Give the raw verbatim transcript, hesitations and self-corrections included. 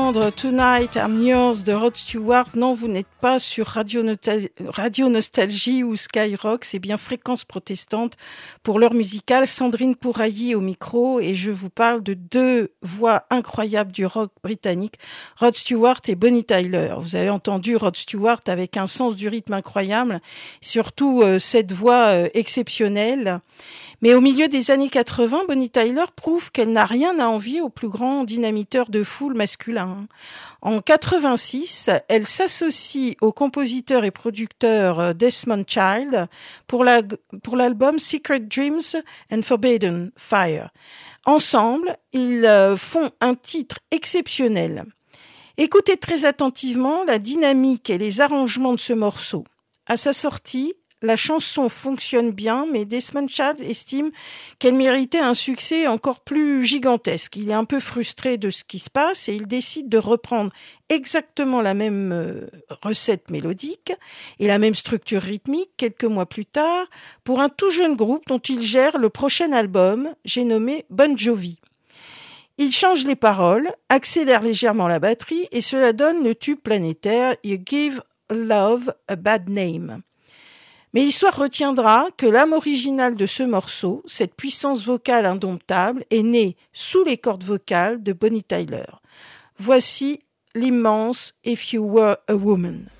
d'entendre Tonight I'm Yours de Rod Stewart. Non, vous n'êtes pas sur Radio, Nostal- Radio Nostalgie ou Skyrock, c'est bien Fréquence Protestante pour l'heure musicale. Sandrine Pourailly au micro et je vous parle de deux voix incroyables du rock britannique, Rod Stewart et Bonnie Tyler. Vous avez entendu Rod Stewart avec un sens du rythme incroyable, surtout euh, cette voix euh, exceptionnelle. Mais au milieu des années quatre-vingts, Bonnie Tyler prouve qu'elle n'a rien à envier au plus grand dynamiteur de foule masculin. En quatre-vingt-six, elle s'associe au compositeur et producteur Desmond Child pour, la, pour l'album Secret Dreams and Forbidden Fire. Ensemble, ils font un titre exceptionnel. Écoutez très attentivement la dynamique et les arrangements de ce morceau. À sa sortie, la chanson fonctionne bien, mais Desmond Child estime qu'elle méritait un succès encore plus gigantesque. Il est un peu frustré de ce qui se passe et il décide de reprendre exactement la même euh, recette mélodique et la même structure rythmique quelques mois plus tard pour un tout jeune groupe dont il gère le prochain album, j'ai nommé Bon Jovi. Il change les paroles, accélère légèrement la batterie et cela donne le tube planétaire You Give Love a Bad Name. Mais l'histoire retiendra que l'âme originale de ce morceau, cette puissance vocale indomptable, est née sous les cordes vocales de Bonnie Tyler. Voici l'immense If You Were a Woman.